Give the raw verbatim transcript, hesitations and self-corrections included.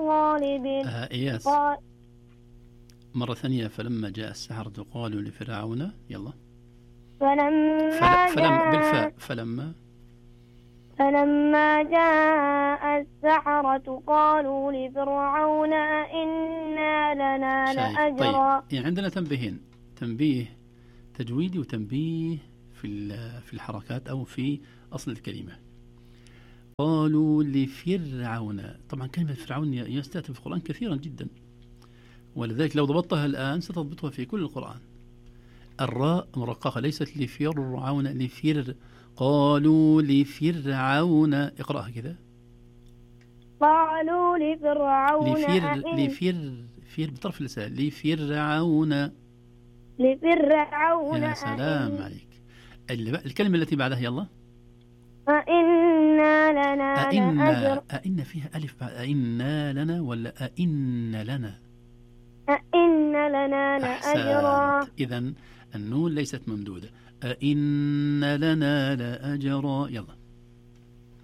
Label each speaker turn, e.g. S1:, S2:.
S1: غالب.
S2: آه إياس
S1: قال
S2: مرة ثانية. فلما جاء السحرة قالوا لفرعون. يلا.
S1: فلما
S2: فل... فلما بالفاء. فلما
S1: فلما جاء السحرة قالوا لفرعون أئنا لنا لأجرا.
S2: طيب، يعني عندنا تنبيهين: تنبيه تجويدي وتنبيه في في الحركات أو في أصل الكلمة. قالوا لفرعون. طبعا كلمة فرعون يستأتي في القرآن كثيرا جدا، ولذلك لو ضبطتها الآن ستضبطها في كل القرآن. الراء مرققة، ليست لفرعون، لفر. قالوا لفرعون. اقرأها كذا.
S1: قالوا لفرعون
S2: لفر
S1: أئن
S2: لفر فر بطرف اللسان. لفرعون.
S1: لفرعون
S2: يا سلام
S1: أئن
S2: عليك. الكلمة التي بعدها يلا.
S1: أئنا لنا
S2: أئن.
S1: لأجر.
S2: أئن فيها ألف بعد أئنا لنا ولا أئن لنا؟
S1: أئن لنا لأجرا.
S2: إذن النون ليست ممدودة. أئن لنا لأجرا. يلا.